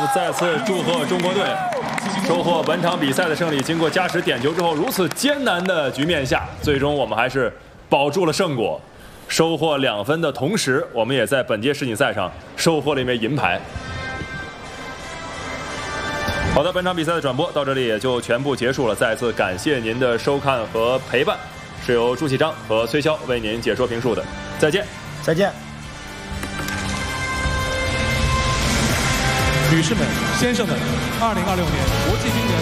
再次祝贺中国队收获本场比赛的胜利。经过加时点球之后，如此艰难的局面下，最终我们还是保住了胜果，收获2分的同时，我们也在本届世锦赛上收获了1枚银牌。好的，本场比赛的转播到这里也就全部结束了。再次感谢您的收看和陪伴，是由朱启章和崔潇为您解说评述的。再见， 再见。 女士们、先生们，2026年国际乒联